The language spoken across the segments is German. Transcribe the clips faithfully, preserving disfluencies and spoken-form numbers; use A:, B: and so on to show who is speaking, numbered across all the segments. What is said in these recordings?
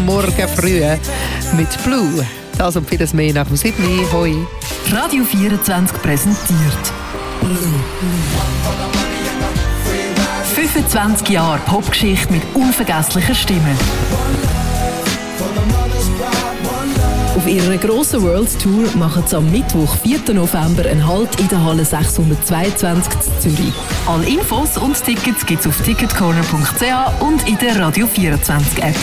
A: Morgen früh mit Blue. Das und vieles mehr nach dem Sydney. Hoi.
B: Radio vierundzwanzig präsentiert Blue. fünfundzwanzig Jahre Popgeschichte mit unvergesslichen Stimmen. Auf ihrer grossen World Tour machen sie am Mittwoch, vierten November, einen Halt in der Halle sechshundertzweiundzwanzig in Zürich. Alle Infos und Tickets gibt es auf ticketcorner punkt c h und in der Radio vierundzwanzig App.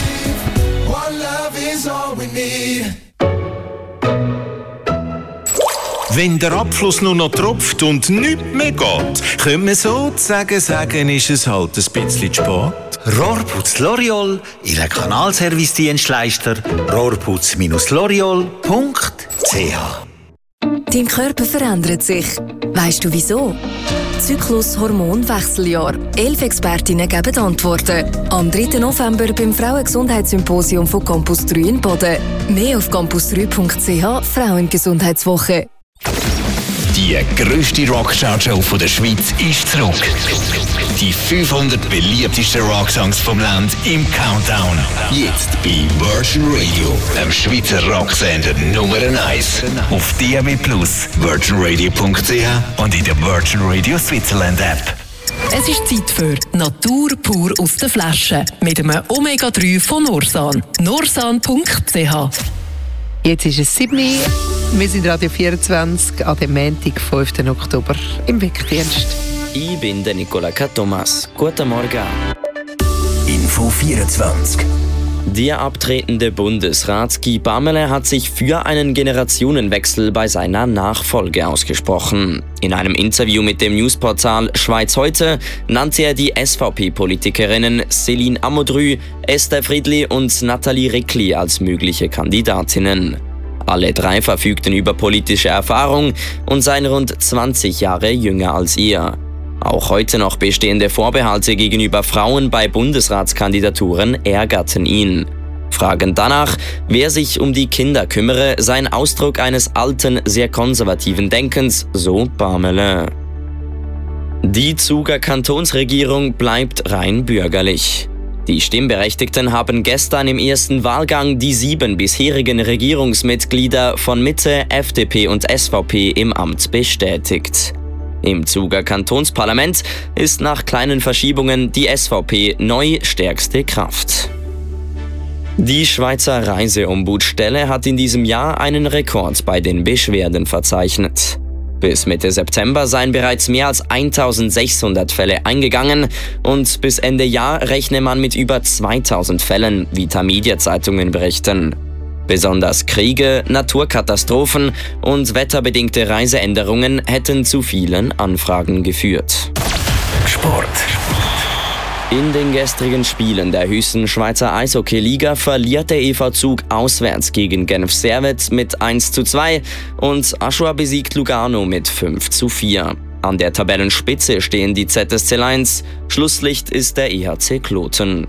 C: Wenn der Abfluss nur noch tropft und nichts mehr geht, können wir sozusagen sagen, ist es halt ein bisschen zu spät.
D: Rohrputz L'Oreal, Ihr Kanalservice-Dienstleister, rohrputz L'Oreal punkt c h.
E: Dein Körper verändert sich. Weißt du wieso? Zyklus Hormonwechseljahr. Elf Expertinnen geben Antworten. Am dritten November beim Frauengesundheitssymposium von Campus drei in Boden. Mehr auf campus drei punkt c h. Frauengesundheitswoche.
F: Die grösste Rockshow der Schweiz ist zurück. Die fünfhundert beliebtesten Rocksongs vom Land im Countdown. Jetzt bei Virgin Radio, dem Schweizer Rocksender Nummer eins. Auf D A B plus, virgin radio punkt c h und in der Virgin Radio Switzerland App.
B: Es ist Zeit für Natur pur aus der Flasche mit einem Omega drei von Norsan. norsan punkt c h.
A: Jetzt ist es Sydney. Wir sind Radio vierundzwanzig an dem Montag, fünften Oktober, im Wegdienst.
G: Ich bin der Nicola Thomas. Guten Morgen.
F: Info vierundzwanzig.
G: Der abtretende Bundesrat Guy Parmelin hat sich für einen Generationenwechsel bei seiner Nachfolge ausgesprochen. In einem Interview mit dem Newsportal Schweiz heute nannte er die S V P-Politikerinnen Céline Amodrü, Esther Friedli und Nathalie Rickli als mögliche Kandidatinnen. Alle drei verfügten über politische Erfahrung und seien rund zwanzig Jahre jünger als ihr. Auch heute noch bestehende Vorbehalte gegenüber Frauen bei Bundesratskandidaturen ärgerten ihn. Fragen danach, wer sich um die Kinder kümmere, sei ein Ausdruck eines alten, sehr konservativen Denkens, so Parmelin. Die Zuger Kantonsregierung bleibt rein bürgerlich. Die Stimmberechtigten haben gestern im ersten Wahlgang die sieben bisherigen Regierungsmitglieder von Mitte, F D P und S V P im Amt bestätigt. Im Zuger Kantonsparlament ist nach kleinen Verschiebungen die S V P neu stärkste Kraft. Die Schweizer Reiseombudsstelle hat in diesem Jahr einen Rekord bei den Beschwerden verzeichnet. Bis Mitte September seien bereits mehr als eintausendsechshundert Fälle eingegangen und bis Ende Jahr rechne man mit über zweitausend Fällen, wie Tamedia-Zeitungen berichten. Besonders Kriege, Naturkatastrophen und wetterbedingte Reiseänderungen hätten zu vielen Anfragen geführt.
F: Sport.
G: In den gestrigen Spielen der höchsten Schweizer Eishockey-Liga verliert der E V Zug auswärts gegen Genf Servette mit eins zu zwei und Aschua besiegt Lugano mit fünf zu vier. An der Tabellenspitze stehen die Z S C Lions, Schlusslicht ist der E H C Kloten.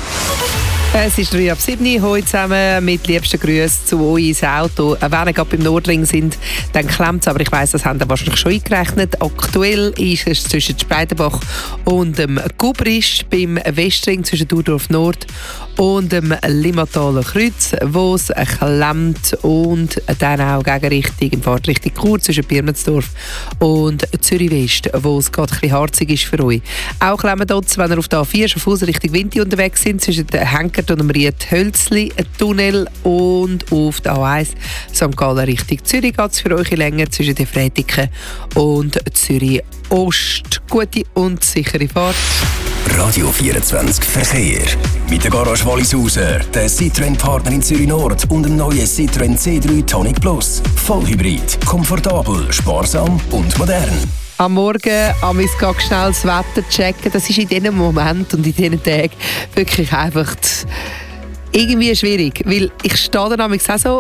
A: Es ist drei ab sieben heute zusammen mit liebsten Grüßen zu euch ins Auto. Wenn ihr gerade beim Nordring sind, dann klemmt es, aber ich weiss, das habt ihr wahrscheinlich schon eingerechnet. Aktuell ist es zwischen Speidenbach und dem Gubrisch beim Westring zwischen Durdorf Nord und dem Limmataler Kreuz, wo es klemmt und dann auch Gegenrichtung, in Fahrtrichtung Chur zwischen Pirmensdorf und Zürich West, wo es gerade ein bisschen harzig ist für euch. Auch klemmt dort, wenn ihr auf der A vier schon Fuß Richtung Winti unterwegs sind, zwischen den Henkert und dem Ried-Hölzli-Tunnel und auf der A eins Sankt Gallen Richtung Zürich geht es für euch länger zwischen den Freitiken und Zürich Ost. Gute und sichere Fahrt.
F: Radio vierundzwanzig Verkehr. Mit der Garage Wallisausen, der Citroën-Partner in Zürich Nord und dem neuen Citroën C drei Tonic Plus. Vollhybrid, komfortabel, sparsam und modern.
A: Am Morgen am ich schnell das Wetter checken. Das ist in diesem Moment und in diesen Tagen wirklich einfach irgendwie schwierig. Weil ich stehe dann auch so